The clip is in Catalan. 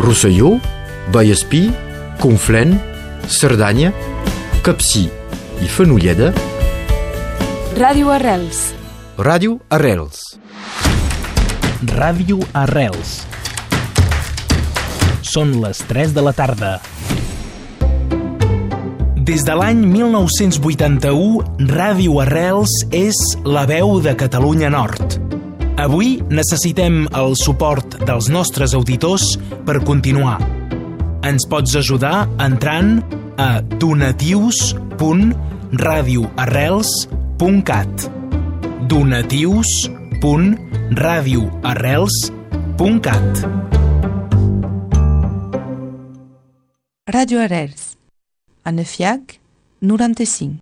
Rosselló, Vallespí, Conflent, Cerdanya, Capcir i Fenolleda. Ràdio Arrels. Ràdio Arrels. Ràdio Arrels. Són les 3 de la tarda. Des de l'any 1981, Ràdio Arrels és la veu de Catalunya Nord. Avui necessitem el suport dels nostres auditors per continuar. Ens pots ajudar entrant a donatius.radioarrels.cat donatius.radioarrels.cat Ràdio Arrels. A Nefiac, 95.